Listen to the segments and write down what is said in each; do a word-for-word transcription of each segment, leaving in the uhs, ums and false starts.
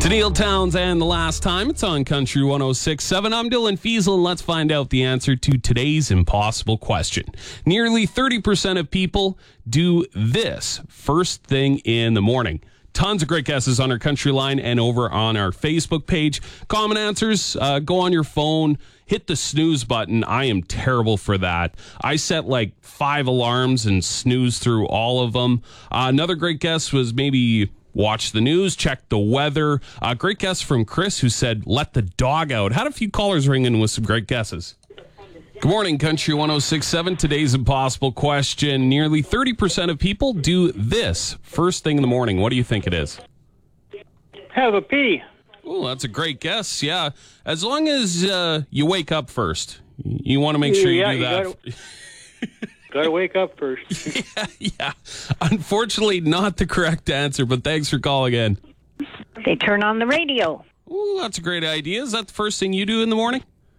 To Neil Towns and The Last Time. It's on Country one oh six point seven. I'm Dylan Fiesel, and let's find out the answer to today's impossible question. Nearly thirty percent of people do this first thing in the morning. Tons of great guesses on our Country line and over on our Facebook page. Common answers, uh, go on your phone, hit the snooze button. I am terrible for that. I set like five alarms and snooze through all of them. Uh, another great guess was maybe watch the news, check the weather. Uh, great guess from Chris, who said, let the dog out. Had a few callers ring in with some great guesses. Good morning, Country one oh six point seven. Today's impossible question. Nearly thirty percent of people do this first thing in the morning. What do you think it is? Have a pee. Oh, that's a great guess. Yeah. As long as uh, you wake up first. You want to make sure you yeah, do you that. Gotta, gotta wake up first. yeah, yeah. Unfortunately, not the correct answer, but thanks for calling in. They turn on the radio. Oh, that's a great idea. Is that the first thing you do in the morning?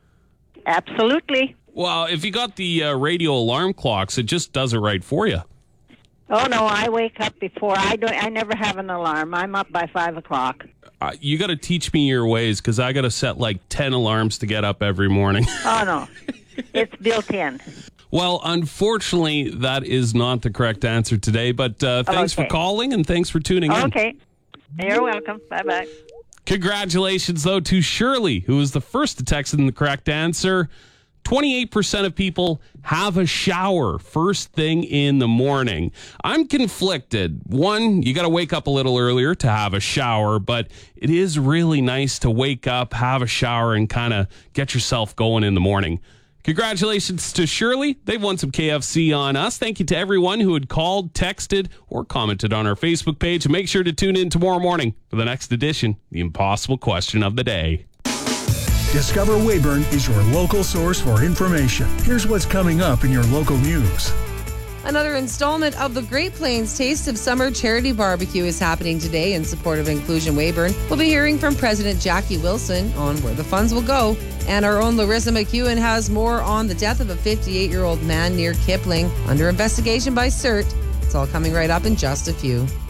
Absolutely. Well, if you got the uh, radio alarm clocks, it just does it right for you. Oh, no, I wake up before. I don't. I never have an alarm. I'm up by five o'clock. Uh, you got to teach me your ways, because I got to set like ten alarms to get up every morning. Oh, no. It's built in. Well, unfortunately, that is not the correct answer today, but uh, thanks Okay. for calling and thanks for tuning in. Okay. You're welcome. Bye-bye. Congratulations, though, to Shirley, who was the first to text in the correct answer. twenty-eight percent of people have a shower first thing in the morning. I'm conflicted. One, you got to wake up a little earlier to have a shower, but it is really nice to wake up, have a shower, and kind of get yourself going in the morning. Congratulations to Shirley. They've won some K F C on us. Thank you to everyone who had called, texted, or commented on our Facebook page. And make sure to tune in tomorrow morning for the next edition, the impossible question of the day. Discover Weyburn is your local source for information. Here's what's coming up in your local news. Another installment of the Great Plains Taste of Summer Charity Barbecue is happening today in support of Inclusion Weyburn. We'll be hearing from President Jackie Wilson on where the funds will go. And our own Larissa McEwen has more on the death of a fifty-eight-year-old man near Kipling under investigation by C E R T. It's all coming right up in just a few.